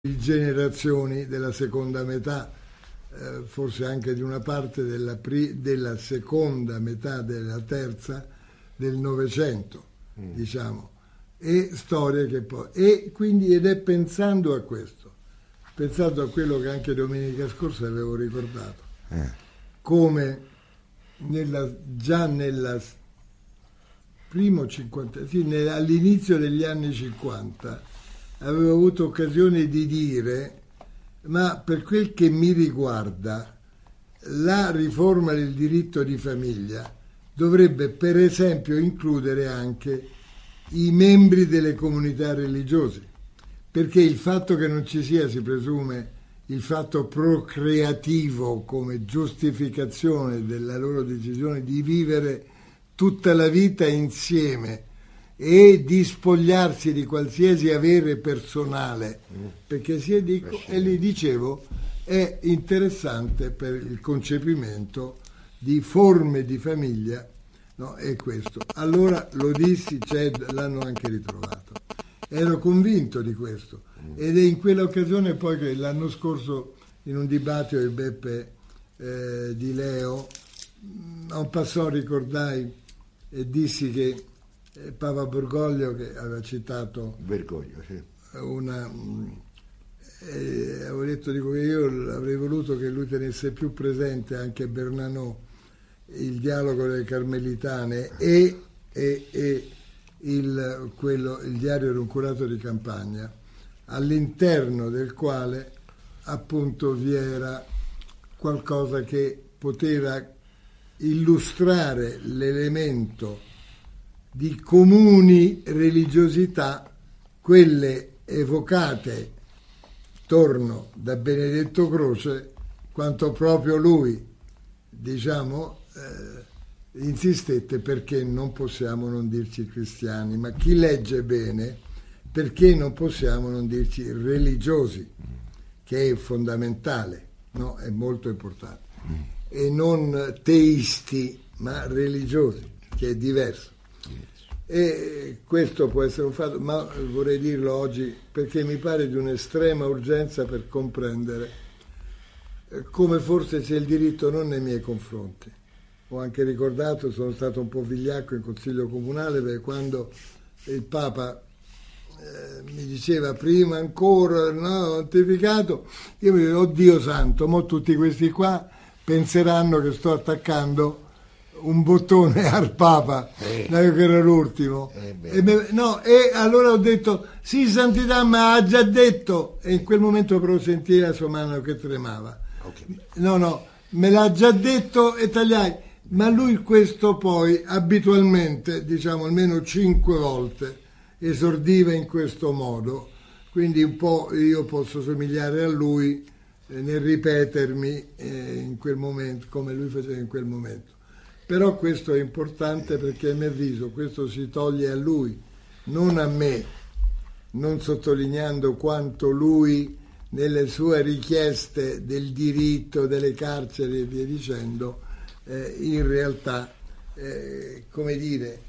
generazioni della seconda metà, forse anche di una parte della seconda metà della terza del Novecento, diciamo, e storie che poi... ed è pensando a questo, pensando a quello che anche domenica scorsa avevo ricordato, come già nella primo 50, all'inizio degli anni 50 avevo avuto occasione di dire: ma per quel che mi riguarda la riforma del diritto di famiglia dovrebbe per esempio includere anche i membri delle comunità religiose, perché il fatto che non ci sia, si presume, il fatto procreativo come giustificazione della loro decisione di vivere tutta la vita insieme e di spogliarsi di qualsiasi avere personale, perché e gli dicevo, è interessante per il concepimento di forme di famiglia, no? È questo. Allora lo dissi, l'hanno anche ritrovato. Ero convinto di questo, ed è in quell'occasione poi che l'anno scorso in un dibattito di Beppe Di Leo en passant ricordai e dissi che Papa Bergoglio, che aveva citato Bergoglio, sì, avevo detto, dico, che io avrei voluto che lui tenesse più presente anche Bernanò, il dialogo delle Carmelitane e il diario di un curato di campagna, all'interno del quale appunto vi era qualcosa che poteva illustrare l'elemento di comuni religiosità, quelle evocate torno da Benedetto Croce, quanto proprio lui, diciamo, insistette: perché non possiamo non dirci cristiani, ma chi legge bene, perché non possiamo non dirci religiosi, che è fondamentale, no? È molto importante, e non teisti ma religiosi, che è diverso. E questo può essere un fatto, ma vorrei dirlo oggi perché mi pare di un'estrema urgenza per comprendere come forse c'è il diritto non nei miei confronti. Ho anche ricordato, sono stato un po' vigliacco in Consiglio Comunale, perché quando il Papa mi diceva prima ancora, no, pontificato, io mi dicevo: oddio santo, mo tutti questi qua penseranno che sto attaccando un bottone al Papa, che era l'ultimo, e allora ho detto: sì, santità, ma ha già detto, e in quel momento però sentii la sua mano che tremava. No, me l'ha già detto, e tagliai. Ma lui questo poi abitualmente, diciamo almeno 5 volte, esordiva in questo modo, quindi un po' io posso somigliare a lui nel ripetermi in quel momento, come lui faceva in quel momento. Però questo è importante, perché a mio avviso questo si toglie a lui, non a me, non sottolineando quanto lui nelle sue richieste del diritto, delle carceri e via dicendo, in realtà, come dire,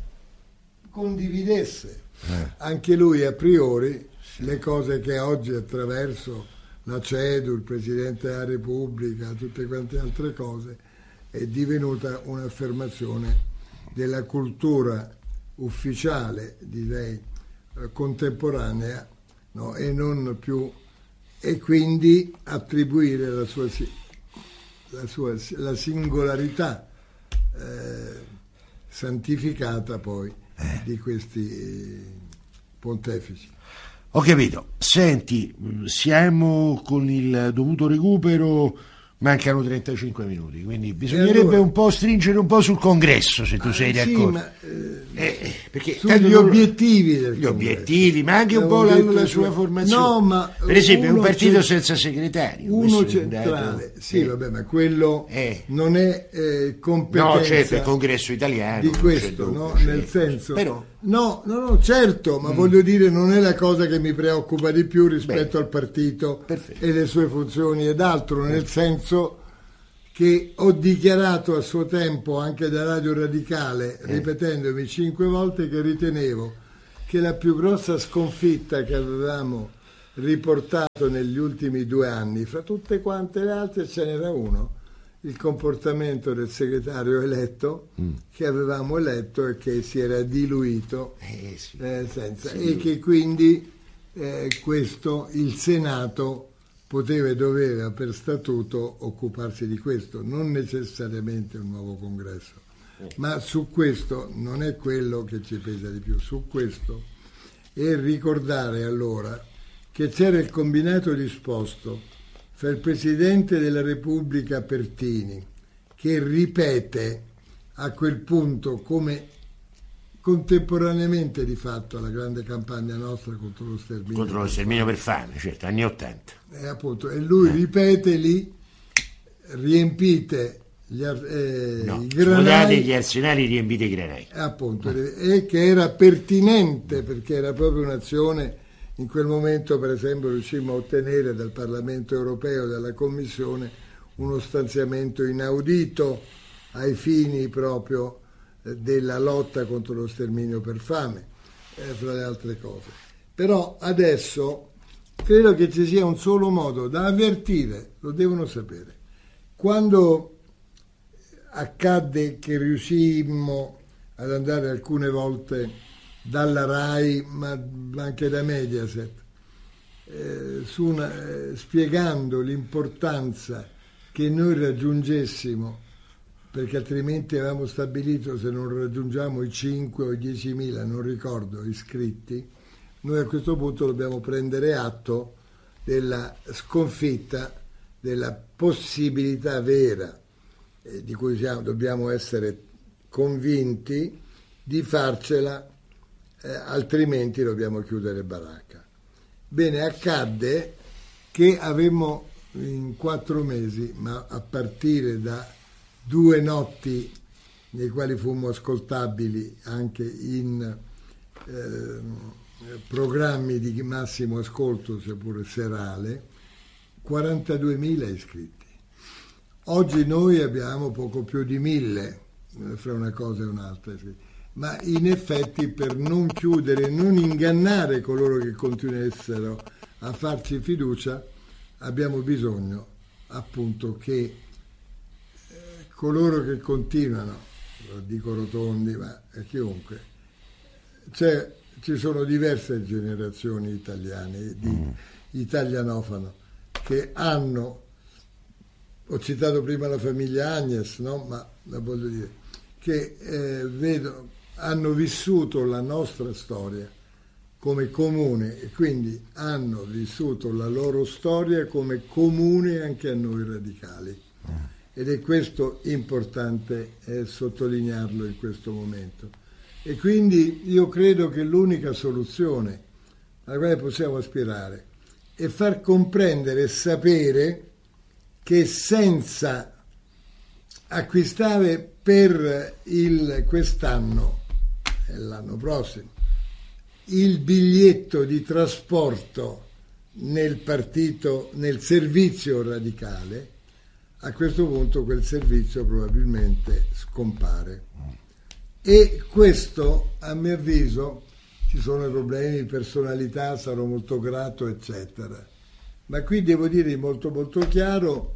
condividesse anche lui a priori le cose che oggi, attraverso la CEDU, il Presidente della Repubblica, tutte quante altre cose, è divenuta un'affermazione della cultura ufficiale, direi, contemporanea, no? E non più, e quindi attribuire la singolarità santificata poi di questi pontefici. Ho capito. Senti, siamo con il dovuto recupero, mancano 35 minuti, quindi bisognerebbe allora, un po' stringere un po' sul congresso, se tu sei d'accordo. Ma, perché sugli obiettivi del gli obiettivi, ma anche un po' la sua formazione. No, ma per esempio, un partito senza segretario. Uno centrale, sì, vabbè, ma quello non è competenza. No, certo, il congresso italiano. Di questo, no? Sì, nel senso. Però. No, certo, ma voglio dire, non è la cosa che mi preoccupa di più rispetto al partito e le sue funzioni ed altro, nel senso che ho dichiarato a suo tempo anche da Radio Radicale, ripetendomi 5 volte, che ritenevo che la più grossa sconfitta che avevamo riportato negli ultimi 2 anni, fra tutte quante le altre ce n'era uno, il comportamento del segretario eletto che avevamo eletto e che si era diluito e che quindi il Senato poteva e doveva per statuto occuparsi di questo, non necessariamente un nuovo congresso, ma su questo non è quello che ci pesa di più, su questo, e ricordare allora che c'era il combinato disposto fra il Presidente della Repubblica Pertini, che ripete a quel punto come contemporaneamente di fatto la grande campagna nostra contro lo sterminio. Contro lo sterminio per fame, certo, anni 80. E lui ripete lì, riempite i granai, gli arsenali, riempite i granai. Appunto, e che era pertinente perché era proprio un'azione. In quel momento, per esempio, riuscimmo a ottenere dal Parlamento europeo, dalla Commissione, uno stanziamento inaudito ai fini proprio della lotta contro lo sterminio per fame, fra le altre cose. Però adesso credo che ci sia un solo modo da avvertire, lo devono sapere. Quando accadde che riuscimmo ad andare alcune volte dalla RAI ma anche da Mediaset spiegando l'importanza che noi raggiungessimo, perché altrimenti avevamo stabilito, se non raggiungiamo i 5 o i 10.000, non ricordo, iscritti, noi a questo punto dobbiamo prendere atto della sconfitta, della possibilità vera di cui dobbiamo essere convinti di farcela, altrimenti dobbiamo chiudere baracca. Bene, accadde che avemmo in 4 mesi, ma a partire da 2 notti nei quali fummo ascoltabili anche in programmi di massimo ascolto, seppure serale, 42.000 iscritti. Oggi noi abbiamo poco più di 1.000, fra una cosa e un'altra, ma in effetti, per non chiudere, non ingannare coloro che continuassero a farci fiducia, abbiamo bisogno appunto che coloro che continuano, lo dico Rotondi, ma chiunque, ci sono diverse generazioni italiane di italianofano che hanno, ho citato prima la famiglia Agnes, no? Ma la voglio dire, che hanno vissuto la nostra storia come comune e quindi hanno vissuto la loro storia come comune anche a noi radicali. Ed è questo importante sottolinearlo in questo momento. E quindi io credo che l'unica soluzione alla quale possiamo aspirare è far comprendere e sapere che senza acquistare per quest'anno e l'anno prossimo il biglietto di trasporto nel partito, nel servizio radicale, a questo punto quel servizio probabilmente scompare. E questo, a mio avviso, ci sono i problemi di personalità, sarò molto grato, eccetera. Ma qui devo dire molto molto chiaro,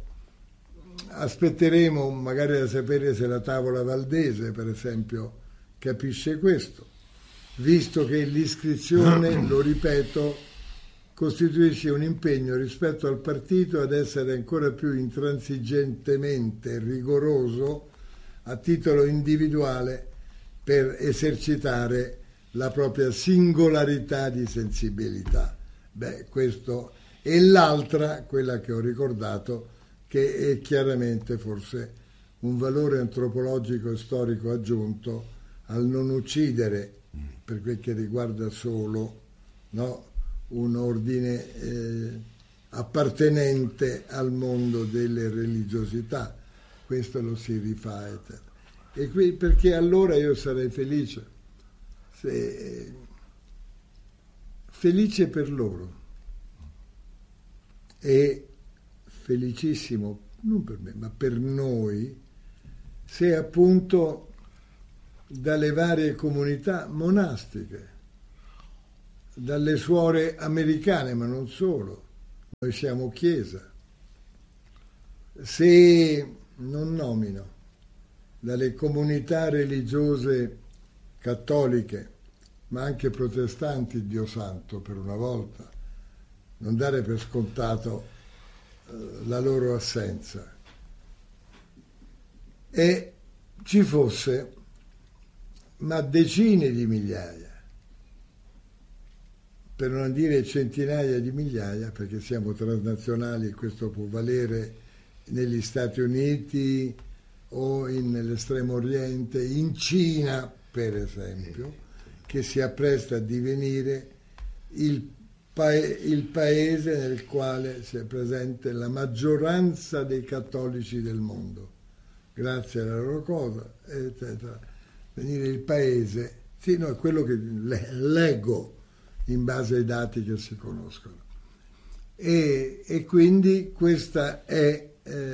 aspetteremo magari da sapere se la tavola valdese, per esempio, capisce questo, visto che l'iscrizione, lo ripeto, costituisce un impegno rispetto al partito ad essere ancora più intransigentemente rigoroso a titolo individuale per esercitare la propria singolarità di sensibilità. Questo e l'altra, quella che ho ricordato, che è chiaramente forse un valore antropologico e storico aggiunto al non uccidere, per quel che riguarda solo, no, un ordine appartenente al mondo delle religiosità. Questo lo si rifà, e qui, perché allora io sarei felice, felice per loro e felicissimo, non per me, ma per noi, se appunto dalle varie comunità monastiche dalle suore americane, ma non solo. Noi siamo Chiesa. Se non nomino dalle comunità religiose cattoliche, ma anche protestanti, Dio santo, per una volta, non dare per scontato la loro assenza, e ci fosse, ma decine di migliaia, per non dire centinaia di migliaia, perché siamo transnazionali e questo può valere negli Stati Uniti o nell'Estremo Oriente, in Cina per esempio, che si appresta a divenire il paese nel quale sia presente la maggioranza dei cattolici del mondo, grazie alla loro cosa, eccetera. Venire il paese, sì, no, è quello che leggo in base ai dati che si conoscono. E quindi questa è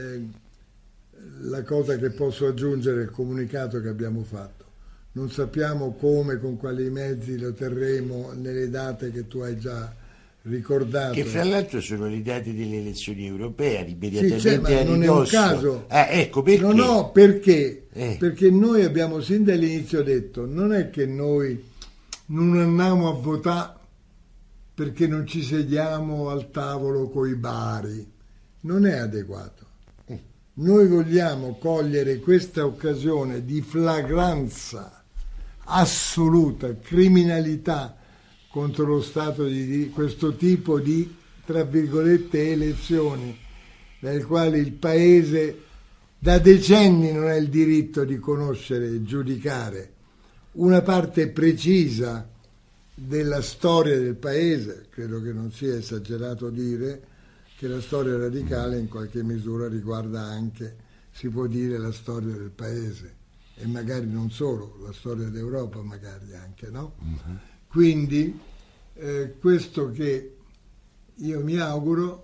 la cosa che posso aggiungere al comunicato che abbiamo fatto. Non sappiamo come, con quali mezzi lo terremo nelle date che tu hai già ricordato. Che fra l'altro sono le date delle elezioni europee, immediatamente sì, ma non è un caso. Ecco perché. No, perché? Perché noi abbiamo sin dall'inizio detto, non è che noi non andiamo a votare perché non ci sediamo al tavolo coi bari, non è adeguato. Noi vogliamo cogliere questa occasione di flagranza assoluta, criminalità contro lo Stato di questo tipo di, tra virgolette, elezioni, nel quale il Paese da decenni non ha il diritto di conoscere e giudicare una parte precisa della storia del Paese. Credo che non sia esagerato dire che la storia radicale in qualche misura riguarda anche, si può dire, la storia del Paese, e magari non solo, la storia d'Europa magari anche, no? Uh-huh. Quindi questo che io mi auguro,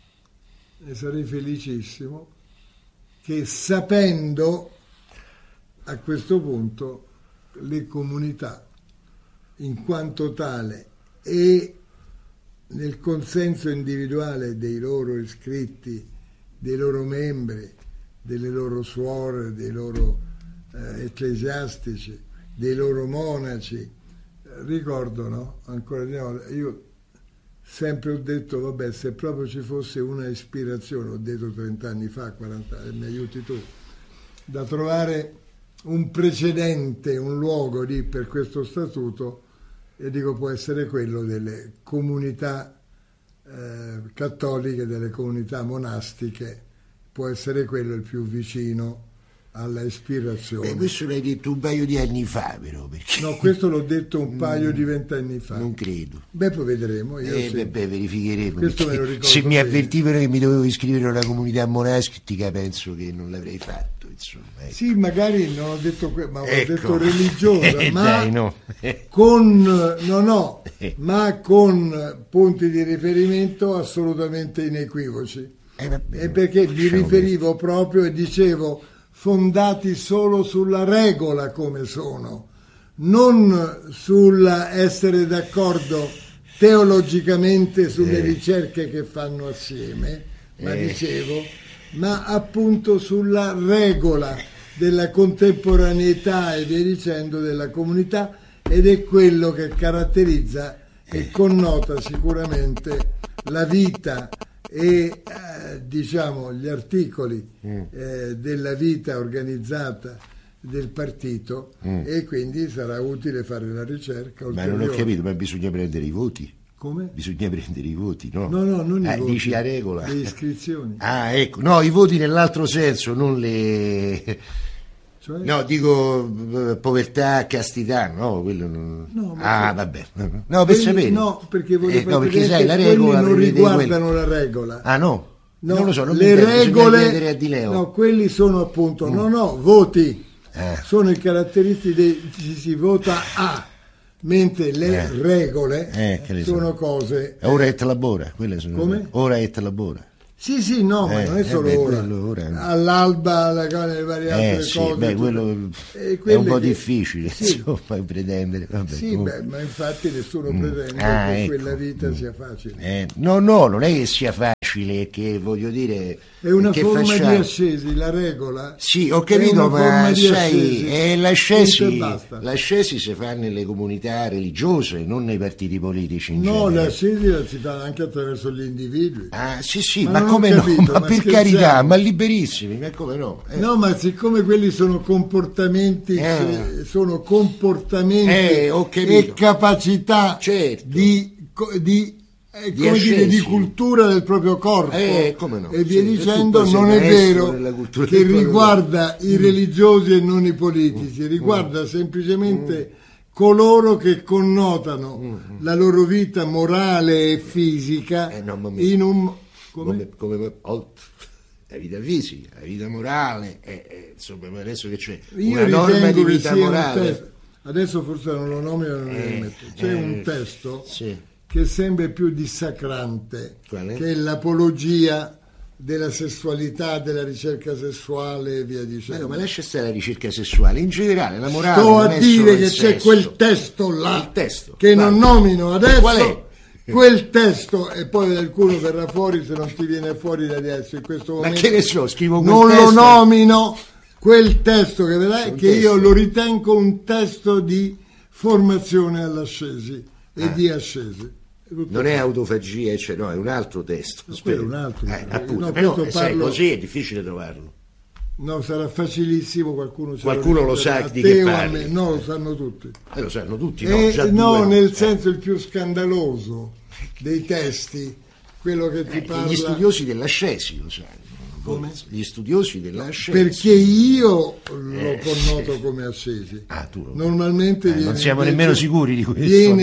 e sarei felicissimo, che sapendo a questo punto le comunità in quanto tale e nel consenso individuale dei loro iscritti, dei loro membri, delle loro suore, dei loro ecclesiastici, dei loro monaci, ricordano ancora di nuovo, io sempre ho detto, vabbè, se proprio ci fosse una ispirazione, ho detto 30 anni fa, 40 anni, mi aiuti tu, da trovare un precedente, un luogo per questo statuto, e dico può essere quello delle comunità cattoliche, delle comunità monastiche, può essere quello il più vicino alla ispirazione. Beh, questo l'hai detto un paio di anni fa, però. Perché... No, questo l'ho detto un paio di 20 anni fa. Non credo. Beh, poi vedremo. Verificheremo. Questo me lo ricordo se mi bene. Avvertivano che mi dovevo iscrivere a una comunità monastica, penso che non l'avrei fatto. Insomma, ecco. Sì, magari non ho detto ma ho ecco. detto religiosa, ma dai, no. ma con punti di riferimento assolutamente inequivoci. E perché mi riferivo proprio e dicevo fondati solo sulla regola come sono, non sulla essere d'accordo teologicamente sulle ricerche che fanno assieme, ma appunto sulla regola della contemporaneità e via dicendo della comunità, ed è quello che caratterizza e connota sicuramente la vita e diciamo gli articoli della vita organizzata del partito, e quindi sarà utile fare la ricerca ulteriore. Ma non ho capito, ma bisogna prendere i voti? Come? Bisogna prendere i voti, no? No, non i voti. Dici la regola. Le iscrizioni. Ecco, no, i voti nell'altro senso, non le... Cioè? No, dico povertà, castità, no, quello non... No, vabbè. No, per sapere. No, perché voglio far perché vedere sai, la che regola quelli non riguardano quello. la regola. Ah, no? No, non lo so, non le regole... a Di Leo. No, quelli sono appunto, voti. Sono i caratteristici si vota a, mentre le regole sono cose... Ora et labora, quelle sono... Come? Ora et labora. Sì, no, ma non è solo ora. All'alba, le varie altre cose. Quello è un po' difficile, insomma, pretendere. Vabbè, ma infatti nessuno pretende che quella vita sia facile. No, non è che sia facile, che voglio dire... È una forma di ascesi, la regola. Sì, ho capito, ma sai, l'ascesi si fa nelle comunità religiose, non nei partiti politici in genere. L'ascesi la si fa anche attraverso gli individui. Sì, ma come capito, no? Ma per carità, ma liberissimi, ma come no? No, ma siccome quelli sono comportamenti, e capacità di cultura del proprio corpo come no? E via dicendo, non è vero che riguarda i religiosi e non i politici, riguarda semplicemente coloro che connotano la loro vita morale e fisica in un... Come la vita fisica, la vita morale, insomma, adesso che c'è una norma di vita morale. Adesso forse non lo nomino, c'è un testo che sembra più dissacrante, che è l'apologia della sessualità, della ricerca sessuale e via dicendo. Ma lascia stare la ricerca sessuale, in generale la morale. Sto a dire che c'è quel testo là, che non nomino adesso. Qual è? Quel testo, e poi qualcuno verrà fuori se non ti viene fuori da adesso in questo momento. Ma che ne so, scrivo quel non testo. Lo nomino, quel testo che vedrai, che io lo ritengo un testo di formazione all'ascesi e di ascesi. Non è autofagia, no, è un altro testo. Quello è un altro. Appunto, però sai, così è difficile trovarlo. No, sarà facilissimo, qualcuno lo sa di che parli. No, lo sanno tutti. Lo sanno tutti, nel senso il più scandaloso dei testi, quello che ti parla... Gli studiosi dell'ascesi lo sanno. Come? Gli studiosi dell'ascesi. Perché io lo connoto come ascesi. Tu normalmente viene non siamo nemmeno sicuri di questo.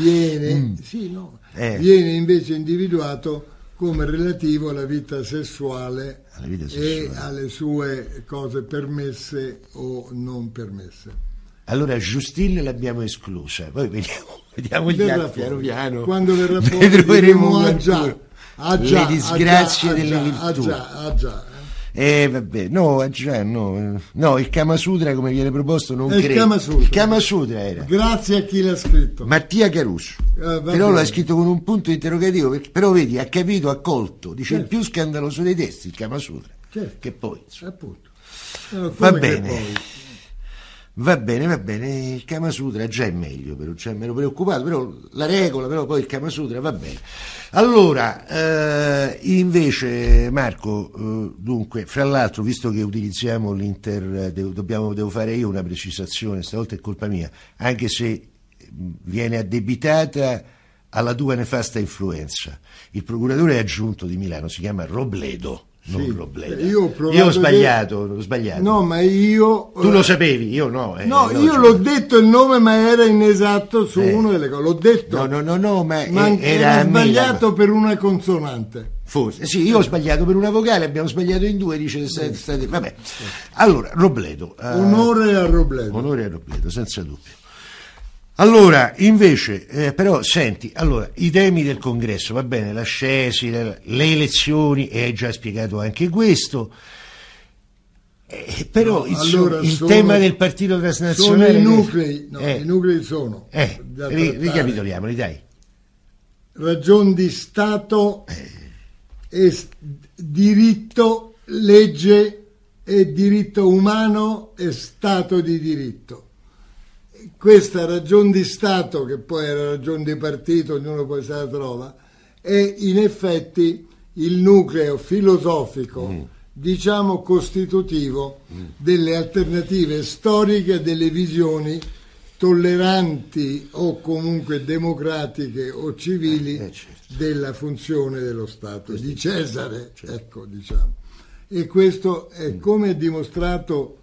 Viene invece individuato come relativo alla vita sessuale, e alle sue cose permesse o non permesse. Allora Justine l'abbiamo esclusa, poi vediamo gli altri piano piano. Quando verrà fuori troveremo già le disgrazie delle virtù. Vabbè, no, il Kama Sutra come viene proposto non credo. Il Kama Sutra era. Grazie a chi l'ha scritto. Mattia Caruso. Però l'ha scritto con un punto interrogativo, però vedi, ha capito, ha colto, dice il più scandaloso dei testi, il Kama Sutra. Che poi. Appunto. Va bene, il Kama Sutra già è meglio, però già mi ero preoccupato, però la regola, però poi il Kama Sutra va bene. Allora, invece Marco, dunque, fra l'altro, visto che utilizziamo devo fare io una precisazione, stavolta è colpa mia, anche se viene addebitata alla tua nefasta influenza. Il procuratore aggiunto di Milano si chiama Robledo. Non Robledo. Io ho sbagliato. No, ma io... Tu lo sapevi, io no. No, io l'ho detto il nome, ma era inesatto su una delle cose. L'ho detto. No, ma era sbagliato per una consonante. Forse, sì, io ho sbagliato per una vocale, abbiamo sbagliato in due, dice vabbè. Allora, Robledo. Onore a Robledo. Onore a Robledo, senza dubbio. Allora, invece, però, senti, i temi del congresso, va bene, l'ascesi, le elezioni, e hai già spiegato anche questo, però il tema del partito transnazionale... Sono i nuclei, i nuclei sono... ricapitoliamoli, dai. Ragion di Stato, diritto, legge e diritto umano e Stato di diritto. Questa ragion di Stato, che poi è la ragione di partito, ognuno poi se la trova, è in effetti il nucleo filosofico, diciamo costitutivo, delle alternative storiche, delle visioni tolleranti o comunque democratiche o civili della funzione dello Stato, di Cesare, ecco, diciamo. E questo è come è dimostrato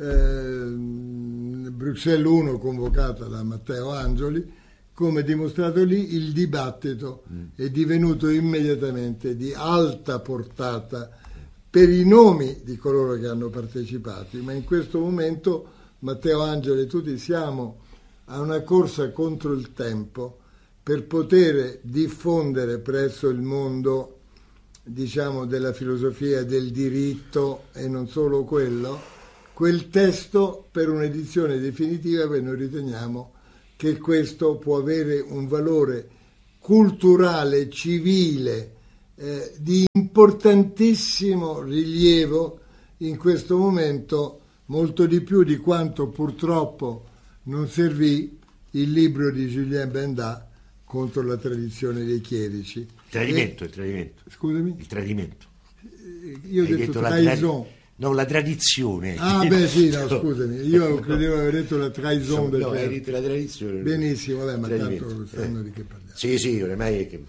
Bruxelles 1 convocata da Matteo Angioli, come dimostrato lì il dibattito è divenuto immediatamente di alta portata per i nomi di coloro che hanno partecipato, ma in questo momento Matteo Angioli e tutti siamo a una corsa contro il tempo per poter diffondere presso il mondo diciamo, della filosofia del diritto e non solo quello, quel testo per un'edizione definitiva, perché noi riteniamo che questo può avere un valore culturale, civile, di importantissimo rilievo in questo momento, molto di più di quanto purtroppo non servì il libro di Julien Bendat contro la tradizione dei chierici. Il tradimento. Scusami? Il tradimento. Io ho detto trahison. No, la tradizione. Ah, beh, sì, no, scusami. Io credevo di aver detto la trahison del No, hai detto la tradizione. Benissimo, vabbè, ma Tradimento. tanto sanno di che parliamo. Sì, ormai è che...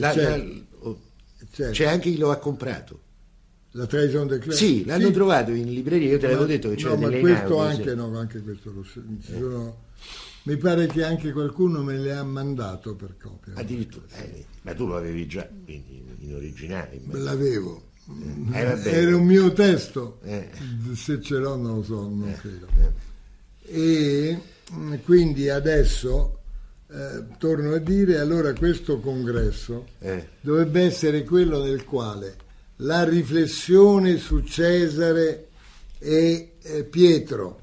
Certo. C'è anche chi lo ha comprato. La trahison del club? Sì, l'hanno trovato in libreria, io te l'avevo detto che c'era no, delle ma questo inaudi, anche, no, anche questo mi pare che anche qualcuno me le ha mandato per copia. addirittura. Ma tu lo avevi già in originale. L'avevo. Vabbè. Era un mio testo. Se ce l'ho non lo so, non credo. E quindi adesso torno a dire, allora questo congresso dovrebbe essere quello nel quale la riflessione su Cesare e Pietro,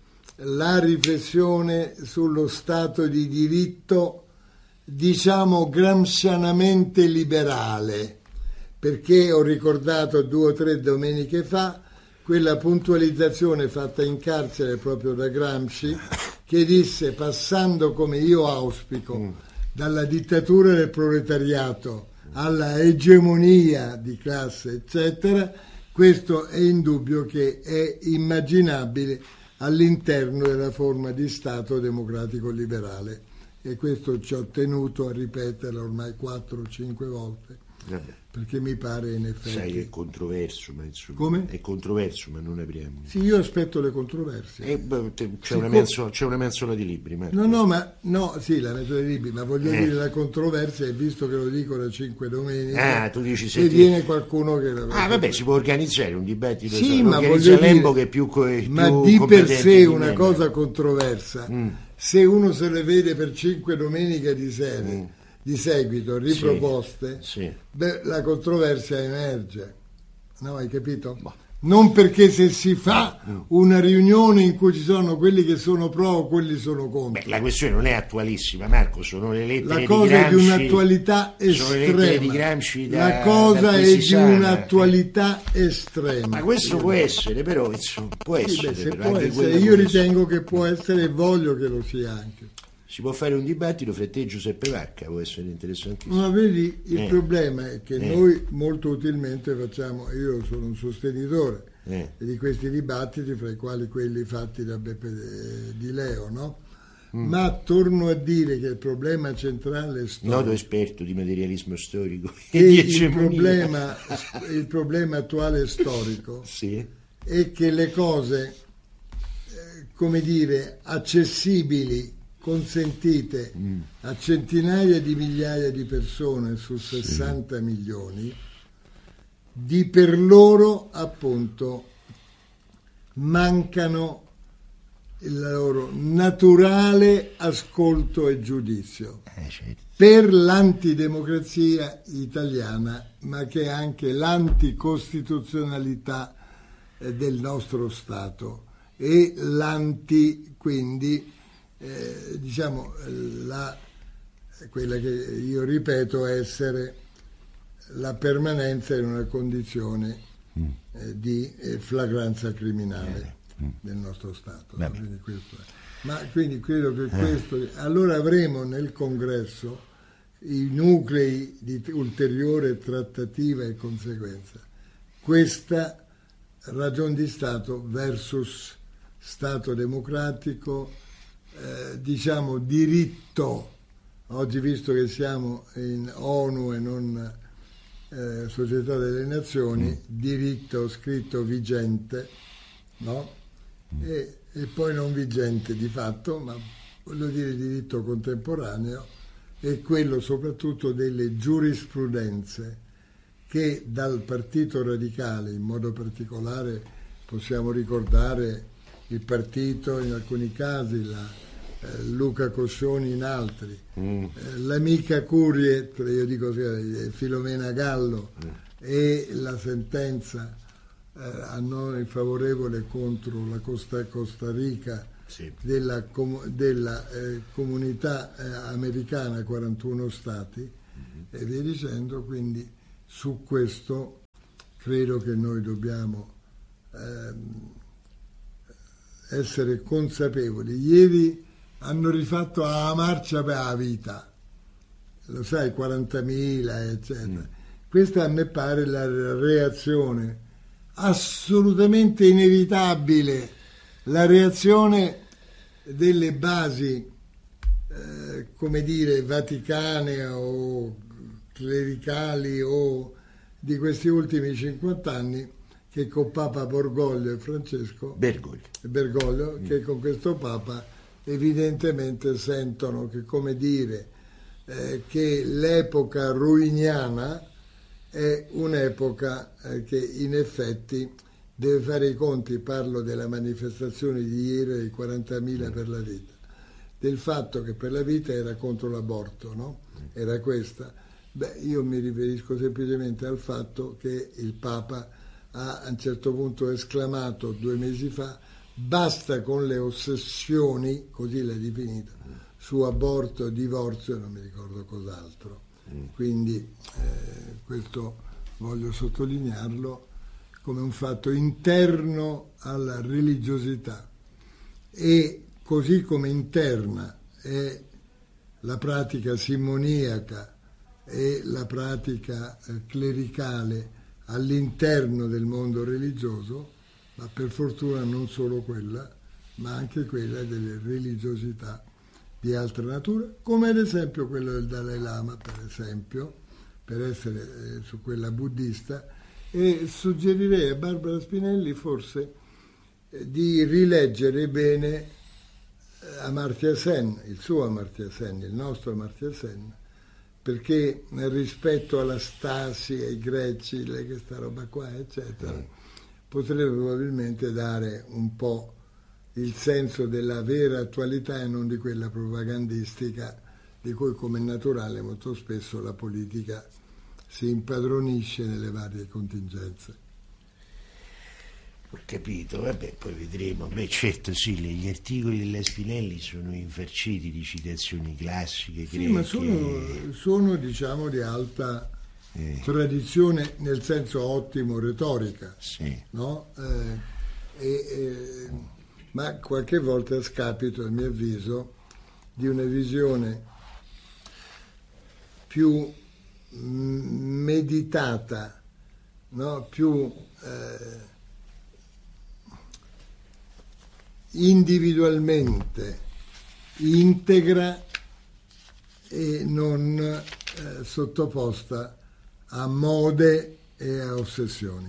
la riflessione sullo Stato di diritto, diciamo gramscianamente liberale, perché ho ricordato 2 o 3 domeniche fa quella puntualizzazione fatta in carcere proprio da Gramsci, che disse, passando come io auspico dalla dittatura del proletariato alla egemonia di classe, eccetera, questo è indubbio che è immaginabile all'interno della forma di Stato democratico liberale, e questo ci ho tenuto a ripeterlo ormai 4 o 5 volte. Perché mi pare in effetti... Sai, è controverso, ma insomma... Come? È controverso, ma non apriamo. Sì, io aspetto le controversie. C'è una mensola di libri, Marco. Sì, la mensola di libri, ma voglio dire la controversia, e visto che lo dico da 5 domeniche, tu dici se viene qualcuno che... vabbè, si può organizzare un dibattito. Sì, ma voglio dire, che è più ma di per sé una cosa controversa, se uno se le vede per 5 domeniche di serie, di seguito riproposte, beh, la controversia emerge, no, hai capito? Non perché se si fa una riunione in cui ci sono quelli che sono pro o quelli sono contro. Beh, la questione non è attualissima, Marco, sono le lettere la cosa di Gramsci, è di un'attualità estrema. La cosa è di un'attualità estrema. Ma questo può essere, però può essere. Sì, può essere. Io ritengo che può essere e voglio che lo sia anche. Si può fare un dibattito fra te e Giuseppe Vacca, può essere interessantissimo. Ma vedi, il problema è che noi molto utilmente facciamo, io sono un sostenitore di questi dibattiti, fra i quali quelli fatti da Beppe Di Leo, no? Ma torno a dire che il problema centrale è storico. Noto esperto di materialismo storico. E il problema attuale è storico. È che le cose, come dire, accessibili, consentite a centinaia di migliaia di persone su 60 milioni, di per loro appunto mancano il loro naturale ascolto e giudizio per l'antidemocrazia italiana, ma che è anche l'anticostituzionalità del nostro Stato e quindi diciamo quella che io ripeto essere la permanenza in una condizione di flagranza criminale del nostro Stato. Quindi credo che questo, allora avremo nel congresso i nuclei di ulteriore trattativa e conseguenza, questa ragion di Stato versus Stato democratico, diciamo diritto. Oggi, visto che siamo in ONU e non Società delle Nazioni, diritto scritto vigente, no? E poi non vigente di fatto, ma voglio dire diritto contemporaneo, e quello soprattutto delle giurisprudenze che dal Partito Radicale, in modo particolare possiamo ricordare il partito in alcuni casi, Luca Coscioni in altri, l'amica Curiet, io dico Filomena Gallo, e la sentenza a noi favorevole contro la Costa Rica, sì, della comunità americana, 41 stati, e via dicendo. Quindi su questo credo che noi dobbiamo essere consapevoli. Ieri hanno rifatto la marcia per la vita, lo sai, 40.000 eccetera. Questa a me pare la reazione assolutamente inevitabile, la reazione delle basi come dire vaticane o clericali o di questi ultimi 50 anni, che con Papa Bergoglio e Francesco Bergoglio, che con questo Papa evidentemente sentono che, come dire, che l'epoca ruiniana è un'epoca che in effetti deve fare i conti. Parlo della manifestazione di ieri dei 40.000 per la vita, del fatto che per la vita era contro l'aborto, no? Era questa. Io mi riferisco semplicemente al fatto che il Papa ha a un certo punto esclamato 2 mesi fa: basta con le ossessioni, così l'ha definita, su aborto, divorzio e non mi ricordo cos'altro. Quindi questo voglio sottolinearlo come un fatto interno alla religiosità, e così come interna è la pratica simoniaca e la pratica clericale all'interno del mondo religioso, ma per fortuna non solo quella, ma anche quella delle religiosità di altra natura, come ad esempio quello del Dalai Lama, per esempio, per essere su quella buddista. E suggerirei a Barbara Spinelli forse di rileggere bene Amartya Sen, il suo Amartya Sen, il nostro Amartya Sen, perché rispetto alla stasi, ai greci, questa roba qua, eccetera, potrebbe probabilmente dare un po' il senso della vera attualità e non di quella propagandistica di cui, come è naturale, molto spesso la politica si impadronisce nelle varie contingenze. Ho capito, vabbè, poi vedremo. Beh, certo, sì, gli articoli della Spinelli sono infarciti di citazioni classiche, sì, greche. Ma sono diciamo di alta tradizione, nel senso ottimo, retorica, sì, no? Ma qualche volta a scapito, a mio avviso, di una visione più meditata, no? Più individualmente integra e non sottoposta a mode e a ossessioni.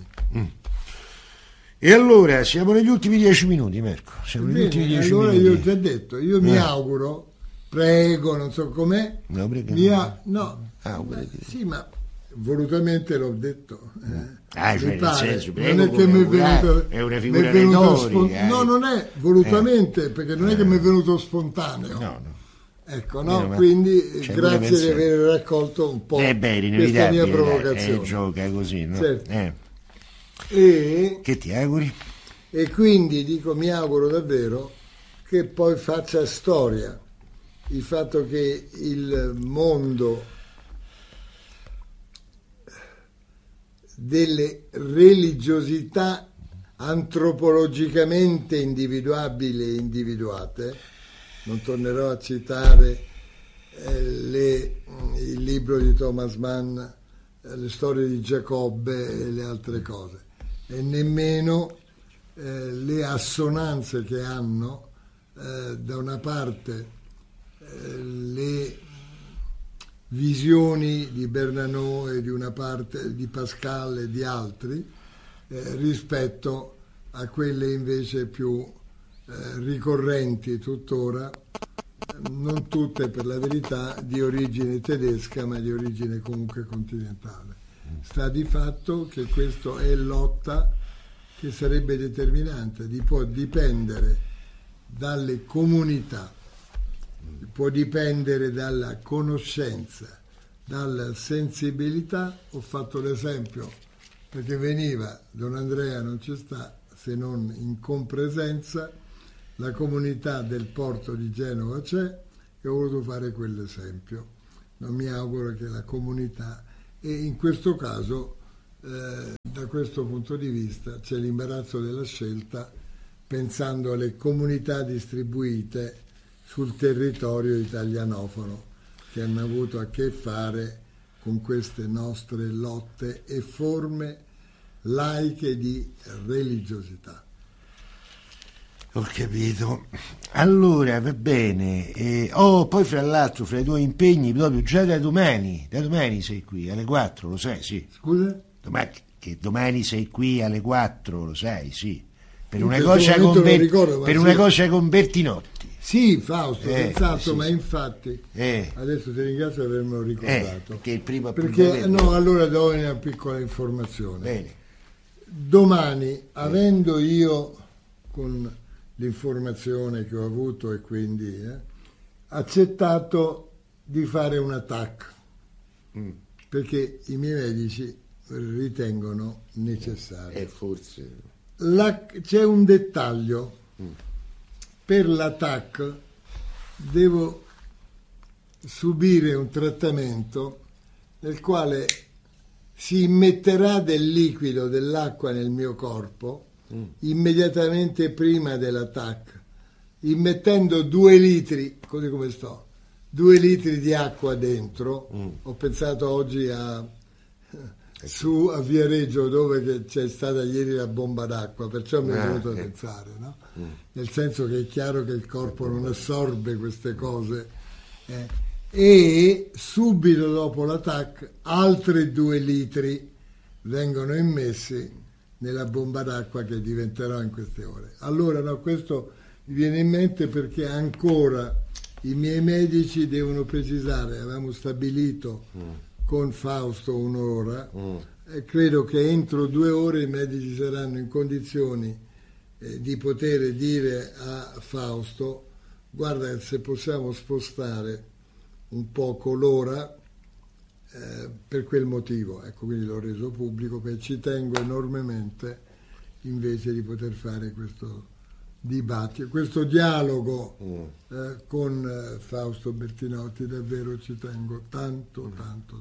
E allora siamo negli ultimi 10 minuti, Marco. Siamo negli ultimi 10 allora minuti. Io ho già detto, io mi auguro, prego, non so com'è. No, perché sì, ma volutamente l'ho detto. Cioè nel senso, prego, non è che mi è venuto, è una figura retorica. No, non è volutamente, perché non è che mi è venuto spontaneo. No. Ecco, no? Quindi grazie di aver raccolto un po' questa mia provocazione. Gioca così, no? Certo. E che ti auguri? E quindi dico, mi auguro davvero che poi faccia storia il fatto che il mondo delle religiosità antropologicamente individuabili e individuate, non tornerò a citare il libro di Thomas Mann, le storie di Giacobbe e le altre cose, e nemmeno le assonanze che hanno da una parte le visioni di Bernanos e di una parte di Pascal e di altri rispetto a quelle invece più ricorrenti tuttora, non tutte per la verità di origine tedesca, ma di origine comunque continentale. Sta di fatto che questo è lotta che sarebbe determinante, può dipendere dalle comunità, può dipendere dalla conoscenza, dalla sensibilità. Ho fatto l'esempio perché veniva, Don Andrea non ci sta se non in compresenza, la comunità del porto di Genova c'è, e ho voluto fare quell'esempio. Non mi auguro che la comunità, e in questo caso da questo punto di vista c'è l'imbarazzo della scelta, pensando alle comunità distribuite sul territorio italianofono che hanno avuto a che fare con queste nostre lotte e forme laiche di religiosità. Ho capito. Allora, va bene. Poi fra l'altro, fra i tuoi impegni, proprio già da domani sei qui alle 4, lo sai, sì. Scusa? Domani sei qui alle 4, lo sai, sì. Per In una questo cosa momento non lo ricordo, ma per sì. una cosa con Bertinotti. Sì, Fausto, esatto, sì, ma sì. Infatti adesso ti ringrazio di avermelo ricordato. Che è il primo Perché appuntamento. no, allora do una piccola informazione. Bene. Domani, avendo io con l'informazione che ho avuto e quindi accettato di fare un TAC perché i miei medici ritengono necessario. Forse. C'è un dettaglio. Per l'ATAC devo subire un trattamento nel quale si immetterà del liquido, dell'acqua nel mio corpo immediatamente prima dell'ATAC, immettendo 2 litri, così come sto, 2 litri di acqua dentro. Ho pensato oggi a Viareggio, dove c'è stata ieri la bomba d'acqua, perciò mi è venuto a pensare, no? Nel senso che è chiaro che il corpo non assorbe queste cose, e subito dopo l'ATAC altri 2 litri vengono immessi nella bomba d'acqua che diventerò in queste ore. Allora no, questo mi viene in mente perché ancora i miei medici devono precisare, avevamo stabilito con Fausto un'ora, e credo che entro 2 ore i medici saranno in condizioni di poter dire a Fausto: guarda, se possiamo spostare un poco l'ora per quel motivo. Ecco, quindi l'ho reso pubblico perché ci tengo enormemente invece di poter fare questo dibattito, questo dialogo con Fausto Bertinotti. Davvero ci tengo tanto.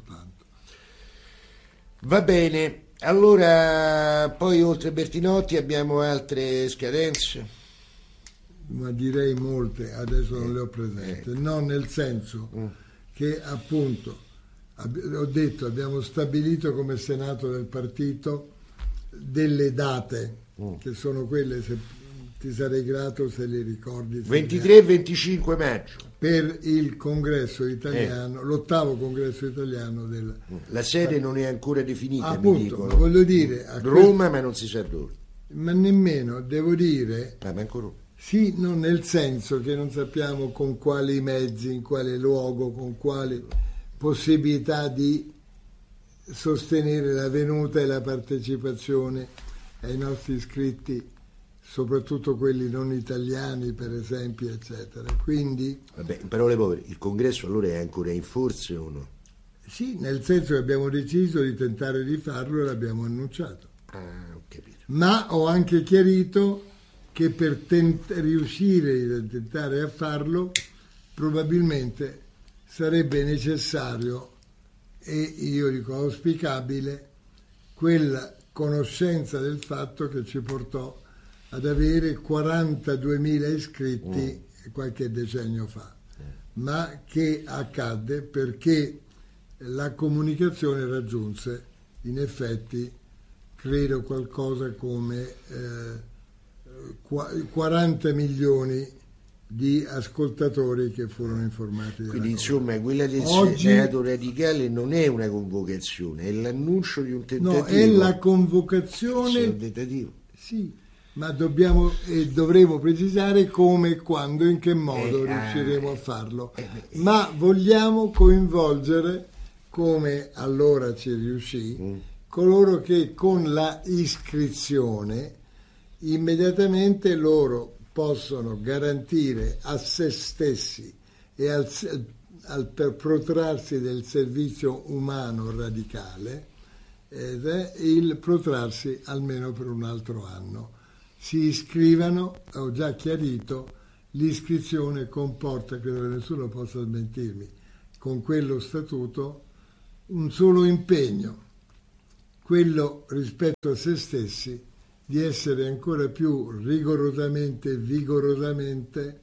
Va bene, allora poi oltre Bertinotti abbiamo altre scadenze? Ma direi molte, adesso non le ho presente, no, nel senso che appunto ho detto, abbiamo stabilito come Senato del partito delle date che sono quelle, se ti sarei grato se li ricordi. 23 e 25 maggio. Per il congresso italiano, l'8º congresso italiano La sede non è ancora definita, appunto, mi dicono. voglio dire, Roma, ma non si sa dove. Ma nemmeno, devo dire, Ma ancora. sì, non nel senso che non sappiamo con quali mezzi, in quale luogo, con quali possibilità di sostenere la venuta e la partecipazione ai nostri iscritti, soprattutto quelli non italiani, per esempio, eccetera. Quindi, vabbè, in parole povere, il congresso allora è ancora in forze o no? sì, nel senso che abbiamo deciso di tentare di farlo e l'abbiamo annunciato. Ho capito. Ma ho anche chiarito che per riuscire a tentare a farlo probabilmente sarebbe necessario, e io dico auspicabile, quella conoscenza del fatto che ci portò ad avere 42.000 iscritti qualche decennio fa, ma che accadde perché la comunicazione raggiunse in effetti, credo, qualcosa come 40 milioni di ascoltatori che furono informati. Quindi insomma quella del Oggi, Senato radicale non è una convocazione, è l'annuncio di un tentativo. no, è la convocazione, un tentativo. sì, ma dobbiamo e dovremo precisare come, quando, in che modo riusciremo a farlo, ma vogliamo coinvolgere, come allora ci riuscì, coloro che con la iscrizione immediatamente loro possono garantire a se stessi e al protrarsi del servizio umano radicale, ed è il protrarsi almeno per un altro anno. Si iscrivano, ho già chiarito, l'iscrizione comporta, credo che nessuno possa smentirmi, con quello statuto un solo impegno, quello rispetto a se stessi di essere ancora più rigorosamente e vigorosamente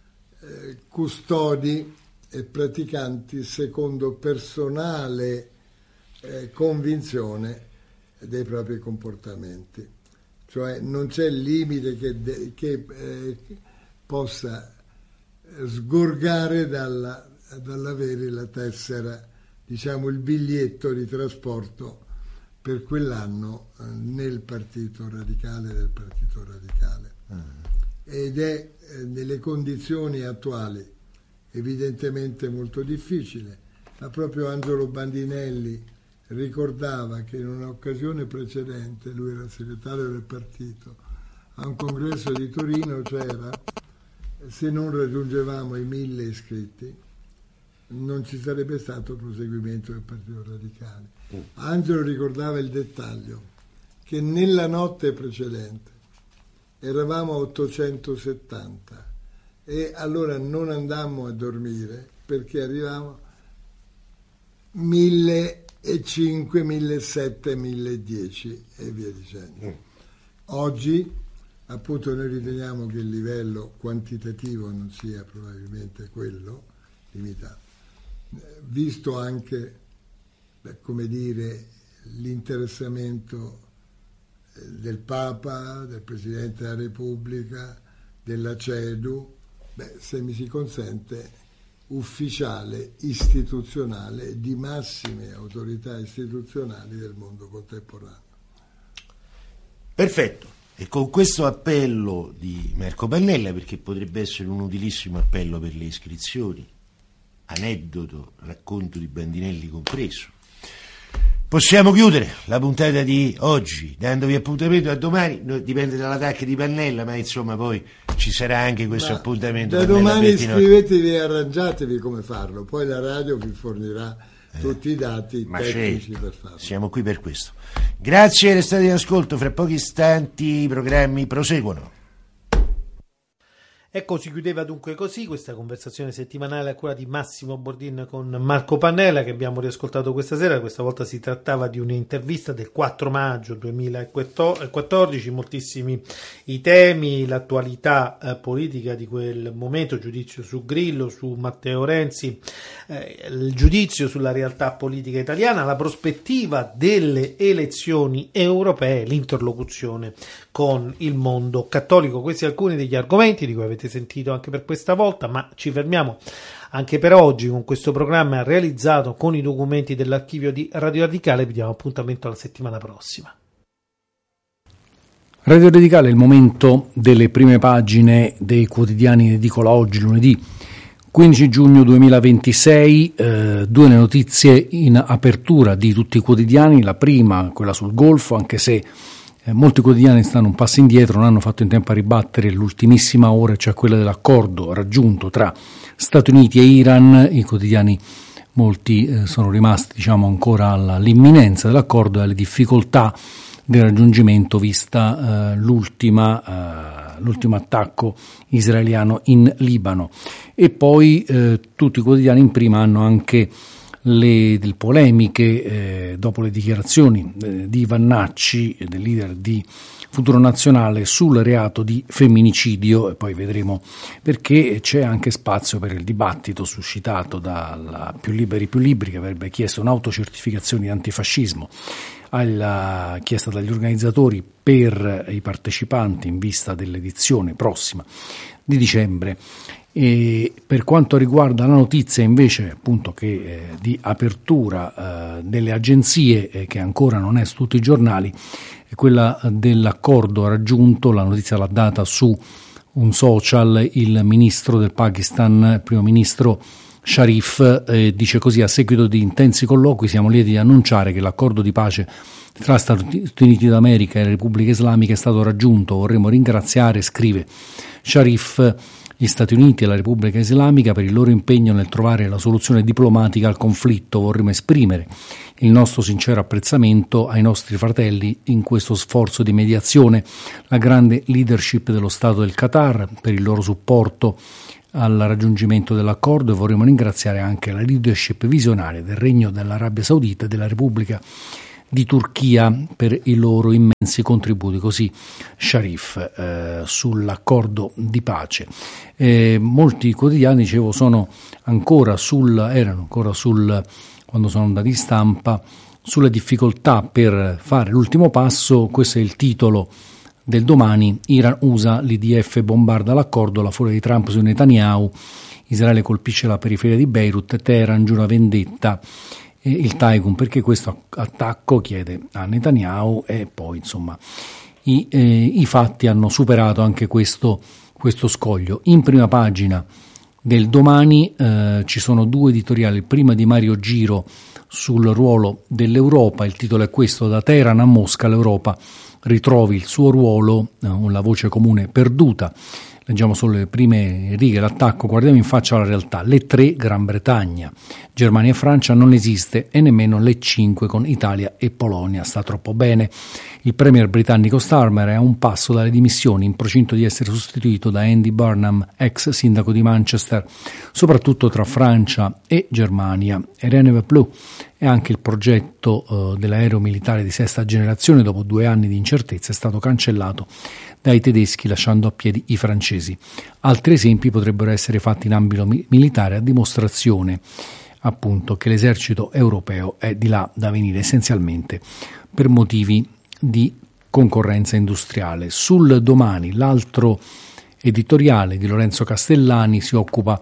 custodi e praticanti secondo personale convinzione dei propri comportamenti. Cioè non c'è limite che possa sgorgare dall'avere la tessera, diciamo il biglietto di trasporto per quell'anno nel Partito Radicale del Partito Radicale. Ed è nelle condizioni attuali evidentemente molto difficile, ma proprio Angelo Bandinelli ricordava che in un'occasione precedente, lui era segretario del partito, a un congresso di Torino c'era, se non raggiungevamo i 1000 iscritti non ci sarebbe stato proseguimento del Partito Radicale. Angelo ricordava il dettaglio che nella notte precedente eravamo a 870 e allora non andammo a dormire perché arrivavamo 1005, 1007, 1010 e via dicendo. Oggi appunto noi riteniamo che il livello quantitativo non sia probabilmente quello limitato, visto anche come dire l'interessamento del Papa, del Presidente della Repubblica, della CEDU, se mi si consente, ufficiale, istituzionale, di massime autorità istituzionali del mondo contemporaneo. Perfetto. E con questo appello di Marco Pannella, perché potrebbe essere un utilissimo appello per le iscrizioni, aneddoto, racconto di Bandinelli compreso, possiamo chiudere la puntata di oggi, dandovi appuntamento a domani. Dipende dall'attacco di Pannella, ma insomma poi ci sarà anche questo appuntamento. Da domani iscrivetevi e arrangiatevi come farlo, poi la radio vi fornirà tutti i dati tecnici per farlo. Siamo qui per questo. Grazie, restate in ascolto, fra pochi istanti i programmi proseguono. Ecco, si chiudeva dunque così questa conversazione settimanale a cura di Massimo Bordin con Marco Pannella, che abbiamo riascoltato questa sera. Questa volta si trattava di un'intervista del 4 maggio 2014, moltissimi i temi, l'attualità politica di quel momento, giudizio su Grillo, su Matteo Renzi, il giudizio sulla realtà politica italiana, la prospettiva delle elezioni europee, l'interlocuzione con il mondo cattolico. Questi alcuni degli argomenti di cui avete sentito anche per questa volta, ma ci fermiamo anche per oggi con questo programma realizzato con i documenti dell'archivio di Radio Radicale. Vi diamo appuntamento alla settimana prossima. Radio Radicale è il momento delle prime pagine dei quotidiani in edicola oggi, lunedì 15 giugno 2026, due notizie in apertura di tutti i quotidiani. La prima, quella sul Golfo, anche se molti quotidiani stanno un passo indietro, non hanno fatto in tempo a ribattere l'ultimissima ora, cioè quella dell'accordo raggiunto tra Stati Uniti e Iran. I quotidiani, molti sono rimasti ancora all'imminenza dell'accordo e alle difficoltà del raggiungimento vista l'ultimo attacco israeliano in Libano. E poi tutti i quotidiani in prima hanno anche le polemiche dopo le dichiarazioni di Vannacci, del leader di Futuro Nazionale, sul reato di femminicidio, e poi vedremo perché c'è anche spazio per il dibattito suscitato dalla Più Liberi che avrebbe chiesto un'autocertificazione di antifascismo chiesta dagli organizzatori per i partecipanti in vista dell'edizione prossima di dicembre. E per quanto riguarda la notizia invece appunto che di apertura delle agenzie, che ancora non è su tutti i giornali, è quella dell'accordo raggiunto. La notizia l'ha data su un social il ministro del Pakistan, il primo ministro Sharif, dice così: a seguito di intensi colloqui siamo lieti di annunciare che l'accordo di pace tra Stati Uniti d'America e la Repubblica Islamica è stato raggiunto. Vorremmo ringraziare, scrive Sharif, gli Stati Uniti e la Repubblica Islamica per il loro impegno nel trovare la soluzione diplomatica al conflitto. Vorremmo esprimere il nostro sincero apprezzamento ai nostri fratelli in questo sforzo di mediazione, la grande leadership dello Stato del Qatar per il loro supporto al raggiungimento dell'accordo, e vorremmo ringraziare anche la leadership visionaria del Regno dell'Arabia Saudita e della Repubblica di Turchia per i loro immensi contributi. Così Sharif sull'accordo di pace. Molti quotidiani, dicevo, erano ancora quando sono andati in stampa, sulle difficoltà per fare l'ultimo passo. Questo è il titolo del Domani: Iran usa l'IDF, bombarda l'accordo, la furia di Trump su Netanyahu, Israele colpisce la periferia di Beirut, Teheran giura vendetta, il Tycoon perché questo attacco, chiede a Netanyahu, e poi insomma i fatti hanno superato anche questo scoglio. In prima pagina del Domani ci sono due editoriali, il primo di Mario Giro sul ruolo dell'Europa, il titolo è questo: da Teheran a Mosca l'Europa ritrovi il suo ruolo, la voce comune perduta. Leggiamo solo le prime righe: l'attacco, guardiamo in faccia la realtà, le 3 Gran Bretagna, Germania e Francia non esiste, e nemmeno le 5 con Italia e Polonia, sta troppo bene. Il premier britannico Starmer è a un passo dalle dimissioni, in procinto di essere sostituito da Andy Burnham, ex sindaco di Manchester. Soprattutto tra Francia e Germania. Irene Blue e anche il progetto dell'aereo militare di 6ª generazione, dopo 2 anni di incertezza, è stato cancellato dai tedeschi, lasciando a piedi i francesi. Altri esempi potrebbero essere fatti in ambito militare, a dimostrazione appunto che l'esercito europeo è di là da venire, essenzialmente per motivi di concorrenza industriale. Sul Domani, l'altro editoriale di Lorenzo Castellani si occupa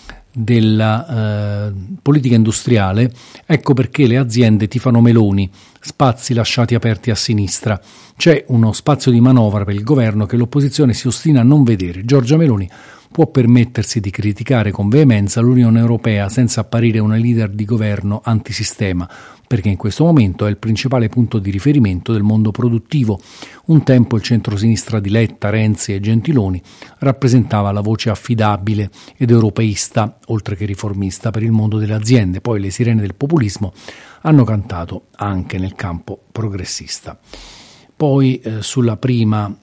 della politica industriale. Ecco perché le aziende tifano Meloni, spazi lasciati aperti a sinistra. C'è uno spazio di manovra per il governo che l'opposizione si ostina a non vedere. Giorgia Meloni può permettersi di criticare con veemenza l'Unione Europea senza apparire una leader di governo antisistema, perché in questo momento è il principale punto di riferimento del mondo produttivo. Un tempo il centrosinistra di Letta, Renzi e Gentiloni rappresentava la voce affidabile ed europeista, oltre che riformista, per il mondo delle aziende. Poi le sirene del populismo hanno cantato anche nel campo progressista. Poi sulla prima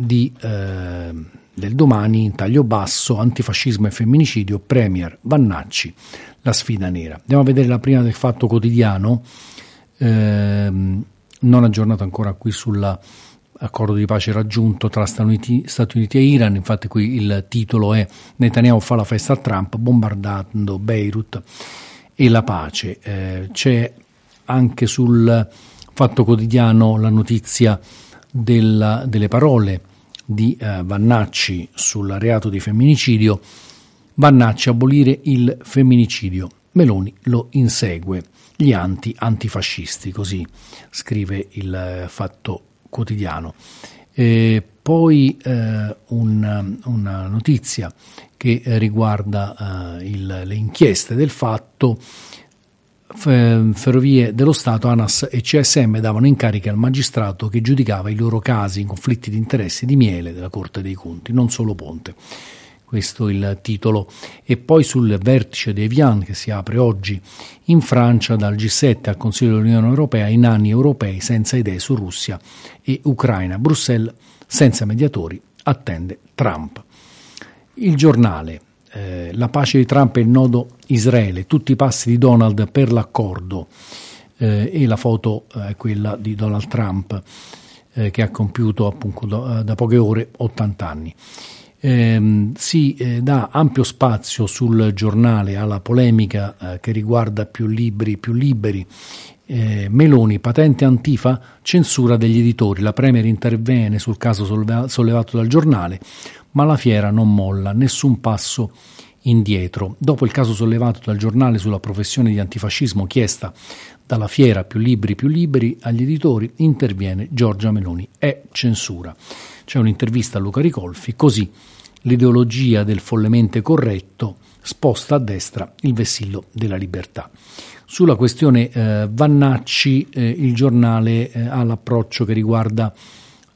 del Domani, in taglio basso, antifascismo e femminicidio, premier Vannacci, la sfida nera. Andiamo a vedere la prima del Fatto Quotidiano, non aggiornato ancora qui sull'accordo di pace raggiunto tra Stati Uniti e Iran. Infatti qui il titolo è: Netanyahu fa la festa a Trump bombardando Beirut e la pace. C'è anche sul Fatto Quotidiano la notizia delle parole di Vannacci sul reato di femminicidio. Vannacci: abolire il femminicidio, Meloni lo insegue, gli antifascisti, così scrive il Fatto Quotidiano. Poi una notizia che riguarda le inchieste del Fatto. Ferrovie dello Stato, ANAS e CSM davano incarichi al magistrato che giudicava i loro casi in conflitti di interessi di Miele della Corte dei Conti, non solo Ponte. Questo è il titolo. E poi sul vertice di Evian che si apre oggi in Francia, dal G7 al Consiglio dell'Unione Europea, i nani europei senza idee su Russia e Ucraina. Bruxelles senza mediatori, attende Trump. Il Giornale: la pace di Trump e il nodo Israele, tutti i passi di Donald per l'accordo, e la foto è quella di Donald Trump che ha compiuto appunto da poche ore 80 anni. Si dà ampio spazio sul Giornale alla polemica che riguarda più liberi. Meloni, patente Antifa, censura degli editori, la Premier interviene sul caso sollevato dal Giornale, ma la fiera non molla, nessun passo indietro. Dopo il caso sollevato dal Giornale sulla professione di antifascismo chiesta dalla fiera più liberi agli editori, interviene Giorgia Meloni, è censura. C'è un'intervista a Luca Ricolfi: così l'ideologia del follemente corretto sposta a destra il vessillo della libertà. Sulla questione Vannacci il Giornale ha l'approccio che riguarda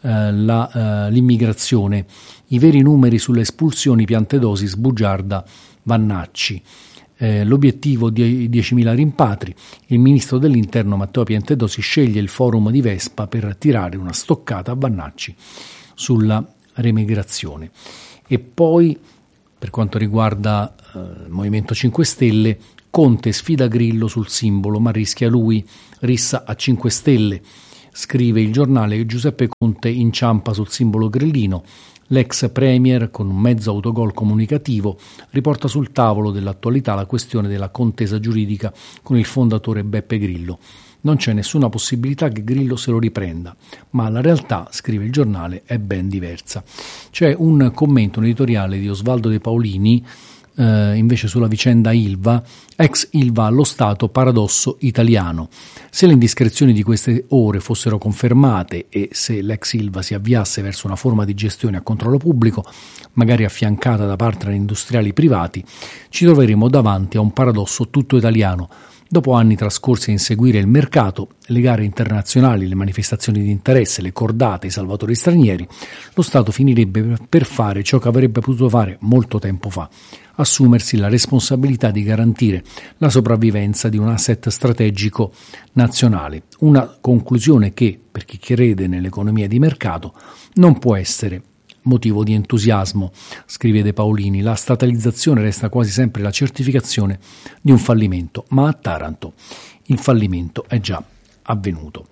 l'immigrazione, i veri numeri sulle espulsioni, Piantedosi sbugiarda Vannacci. L'obiettivo di 10.000 rimpatri. Il ministro dell'interno Matteo Piantedosi sceglie il forum di Vespa per tirare una stoccata a Vannacci sulla remigrazione. E poi, per quanto riguarda il Movimento 5 Stelle, Conte sfida Grillo sul simbolo, ma rischia lui, rissa a 5 Stelle. Scrive il giornale che Giuseppe Conte inciampa sul simbolo grillino. L'ex premier, con un mezzo autogol comunicativo, riporta sul tavolo dell'attualità la questione della contesa giuridica con il fondatore Beppe Grillo. Non c'è nessuna possibilità che Grillo se lo riprenda, ma la realtà, scrive il giornale, è ben diversa. C'è un commento, un editoriale di Osvaldo De Paolini, invece sulla vicenda Ilva, ex Ilva allo Stato, paradosso italiano. Se le indiscrezioni di queste ore fossero confermate e se l'ex Ilva si avviasse verso una forma di gestione a controllo pubblico, magari affiancata da partner industriali privati, ci troveremo davanti a un paradosso tutto italiano. Dopo anni trascorsi a inseguire il mercato, le gare internazionali, le manifestazioni di interesse, le cordate, i salvatori stranieri, lo Stato finirebbe per fare ciò che avrebbe potuto fare molto tempo fa: assumersi la responsabilità di garantire la sopravvivenza di un asset strategico nazionale. Una conclusione che, per chi crede nell'economia di mercato, non può essere motivo di entusiasmo, scrive De Paolini. La statalizzazione resta quasi sempre la certificazione di un fallimento, ma a Taranto il fallimento è già avvenuto.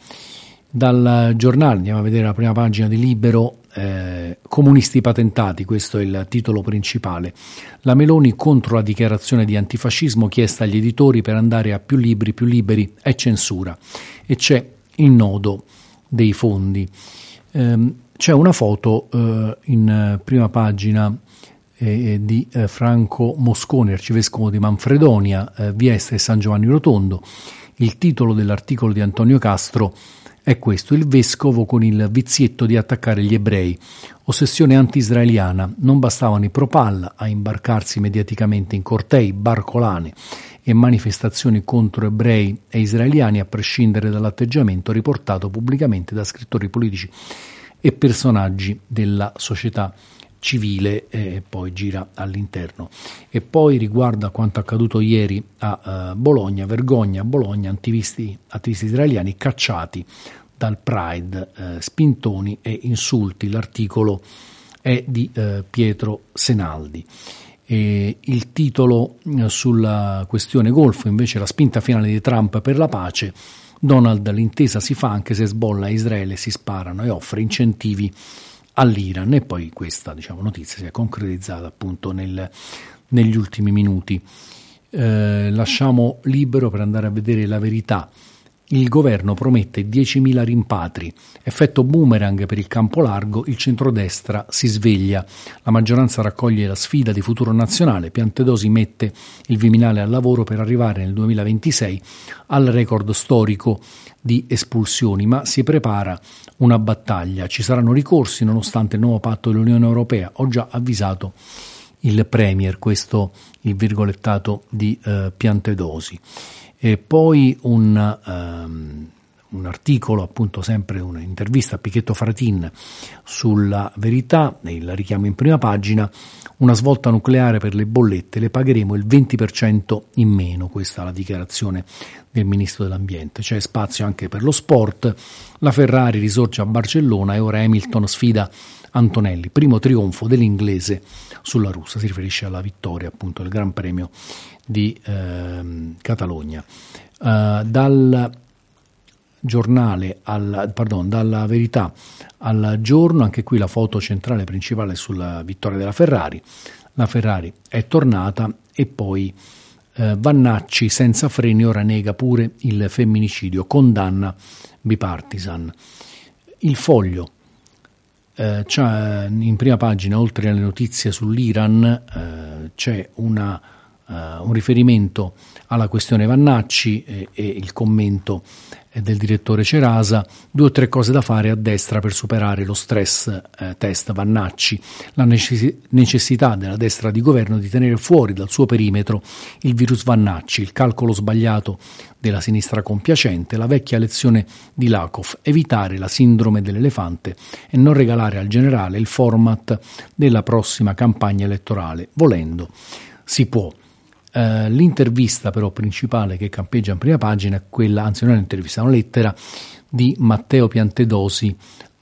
Dal giornale andiamo a vedere la prima pagina di Libero. Comunisti patentati, questo è il titolo principale. La Meloni contro la dichiarazione di antifascismo chiesta agli editori per andare a più libri, più liberi è censura. E c'è il nodo dei fondi. C'è una foto in prima pagina di Franco Mosconi, arcivescovo di Manfredonia, Vieste e San Giovanni Rotondo. Il titolo dell'articolo di Antonio Castro è questo: il vescovo con il vizietto di attaccare gli ebrei. Ossessione anti-israeliana. Non bastavano i pro-Palla a imbarcarsi mediaticamente in cortei, barcolane e manifestazioni contro ebrei e israeliani, a prescindere dall'atteggiamento riportato pubblicamente da scrittori politici e personaggi della società civile, e poi gira all'interno. E poi riguarda quanto accaduto ieri a Bologna, vergogna a Bologna, attivisti israeliani cacciati dal Pride, spintoni e insulti. L'articolo è di Pietro Senaldi. E il titolo sulla questione Golfo, invece, la spinta finale di Trump per la pace. Donald, l'intesa si fa anche se Hezbollah e Israele si sparano, e offre incentivi all'Iran. E poi questa, notizia si è concretizzata appunto negli ultimi minuti. Lasciamo Libero per andare a vedere La Verità. Il governo promette 10.000 rimpatri, effetto boomerang per il campo largo, il centrodestra si sveglia, la maggioranza raccoglie la sfida di Futuro Nazionale, Piantedosi mette il Viminale al lavoro per arrivare nel 2026 al record storico di espulsioni, ma si prepara una battaglia, ci saranno ricorsi nonostante il nuovo patto dell'Unione Europea, ho già avvisato il Premier, questo il virgolettato di Piantedosi. E poi un articolo, appunto sempre un'intervista a Pichetto Fratin sulla Verità, il richiamo in prima pagina: una svolta nucleare per le bollette, le pagheremo il 20% in meno, questa è la dichiarazione del Ministro dell'Ambiente. C'è spazio anche per lo sport, la Ferrari risorge a Barcellona e ora Hamilton sfida Antonelli, primo trionfo dell'inglese sulla russa, si riferisce alla vittoria appunto del Gran Premio di Catalogna. Dal giornale dalla Verità al Giorno, anche qui la foto centrale principale sulla vittoria della Ferrari. La Ferrari è tornata. E poi Vannacci senza freni, ora nega pure il femminicidio, condanna bipartisan. Il Foglio c'è in prima pagina, oltre alle notizie sull'Iran, c'è una un riferimento alla questione Vannacci e il commento del direttore Cerasa, 2 o 3 cose da fare a destra per superare lo stress test Vannacci, la necessità della destra di governo di tenere fuori dal suo perimetro il virus Vannacci, il calcolo sbagliato della sinistra compiacente, la vecchia lezione di Lakoff, evitare la sindrome dell'elefante e non regalare al generale il format della prossima campagna elettorale. Volendo, si può. L'intervista però principale che campeggia in prima pagina è quella, anzi non è un'intervista, è una lettera di Matteo Piantedosi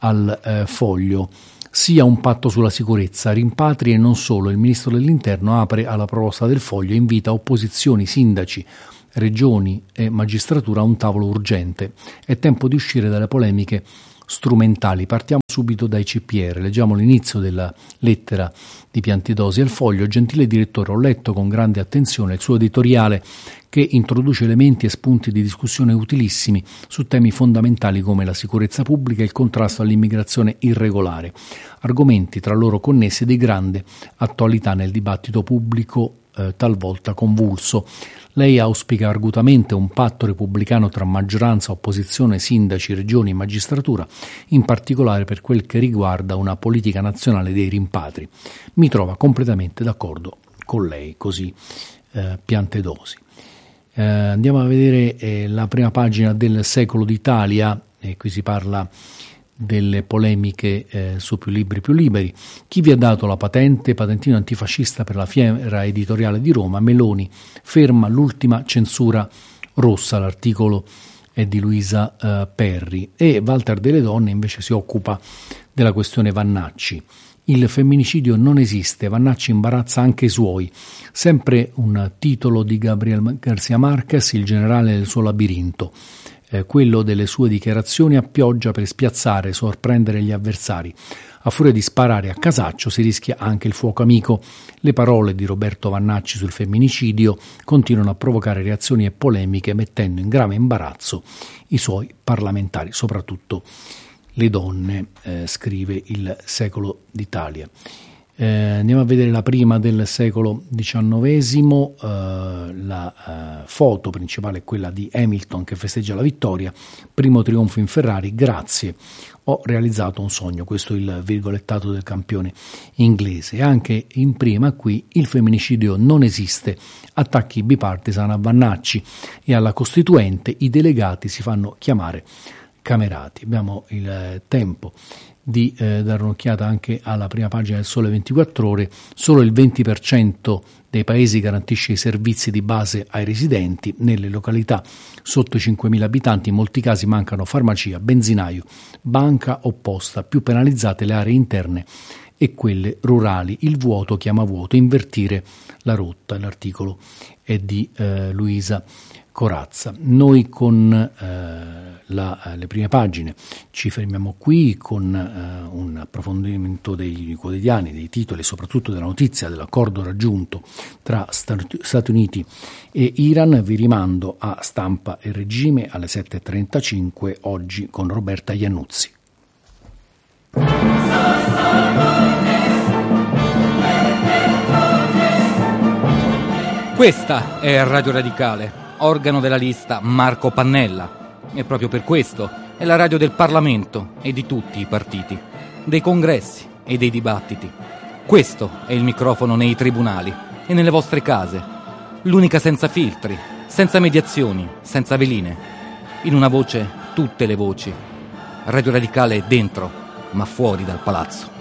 al Foglio. Sia un patto sulla sicurezza, rimpatri e non solo. Il ministro dell'Interno apre alla proposta del Foglio e invita opposizioni, sindaci, regioni e magistratura a un tavolo urgente. È tempo di uscire dalle polemiche strumentali. Partiamo subito dai CPR. Leggiamo l'inizio della lettera di Piantedosi al Foglio. Gentile direttore, ho letto con grande attenzione il suo editoriale che introduce elementi e spunti di discussione utilissimi su temi fondamentali come la sicurezza pubblica e il contrasto all'immigrazione irregolare, argomenti tra loro connessi di grande attualità nel dibattito pubblico talvolta convulso. Lei auspica argutamente un patto repubblicano tra maggioranza, opposizione, sindaci, regioni e magistratura, in particolare per quel che riguarda una politica nazionale dei rimpatri. Mi trova completamente d'accordo con lei, così Piantedosi. Andiamo a vedere la prima pagina del Secolo d'Italia, e qui si parla delle polemiche su Più Libri Più Liberi. Chi vi ha dato la patente? Patentino antifascista per la Fiera Editoriale di Roma. Meloni ferma l'ultima censura rossa. L'articolo è di Luisa Perri. E Walter Delle Donne invece si occupa della questione Vannacci. Il femminicidio non esiste, Vannacci imbarazza anche i suoi. Sempre un titolo di Gabriel García Márquez, Il generale del suo labirinto. Quello delle sue dichiarazioni a pioggia per spiazzare e sorprendere gli avversari. A furia di sparare a casaccio si rischia anche il fuoco amico. Le parole di Roberto Vannacci sul femminicidio continuano a provocare reazioni e polemiche, mettendo in grave imbarazzo i suoi parlamentari, soprattutto le donne, scrive il Secolo d'Italia. Andiamo a vedere la prima del secolo XIX, la foto principale è quella di Hamilton che festeggia la vittoria, primo trionfo in Ferrari, grazie, ho realizzato un sogno, questo è il virgolettato del campione inglese. E anche in prima qui il femminicidio non esiste, attacchi bipartisan a Vannacci e alla Costituente, i delegati si fanno chiamare camerati. Abbiamo il tempo di dare un'occhiata anche alla prima pagina del Sole 24 Ore. Solo il 20% dei paesi garantisce i servizi di base ai residenti. Nelle località sotto i 5.000 abitanti in molti casi mancano farmacia, benzinaio, banca o posta, più penalizzate le aree interne e quelle rurali. Il vuoto chiama vuoto, invertire la rotta. L'articolo è di Luisa Corazza. Noi con le prime pagine ci fermiamo qui con un approfondimento dei quotidiani, dei titoli, soprattutto della notizia dell'accordo raggiunto tra Stati Uniti e Iran. Vi rimando a Stampa e Regime alle 7.35 oggi con Roberta Iannuzzi. Questa è Radio Radicale, organo della lista Marco Pannella, e proprio per questo è la radio del Parlamento e di tutti i partiti, dei congressi e dei dibattiti. Questo è il microfono nei tribunali e nelle vostre case, l'unica senza filtri, senza mediazioni, senza veline, in una voce tutte le voci. Radio Radicale è dentro, ma fuori dal palazzo.